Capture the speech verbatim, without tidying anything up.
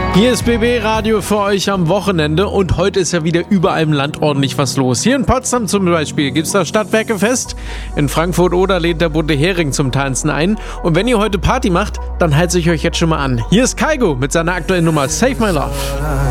Hier ist B B Radio für euch am Wochenende und heute ist ja wieder überall im Land ordentlich was los. Hier in Potsdam zum Beispiel gibt's das Stadtwerkefest. In Frankfurt oder lädt der bunte Hering zum Tanzen ein. Und wenn ihr heute Party macht, dann halte ich euch jetzt schon mal an. Hier ist Kygo mit seiner aktuellen Nummer Save My Love.